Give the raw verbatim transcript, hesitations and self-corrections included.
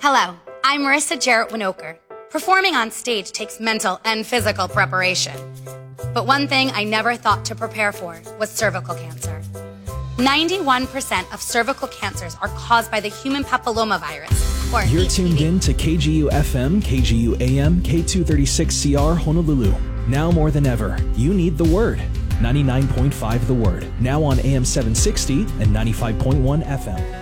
Hello, I'm Marissa Jarrett Winokur. Performing on stage takes mental and physical preparation. But one thing I never thought to prepare for was cervical cancer. ninety-one percent of cervical cancers are caused by the human papillomavirus, or You're H P V. tuned in to K G U F M, K G U A M, K two thirty-six C R Honolulu. Now more than ever, you need the Word. ninety-nine point five The Word. Now on A M seven sixty and ninety-five point one F M.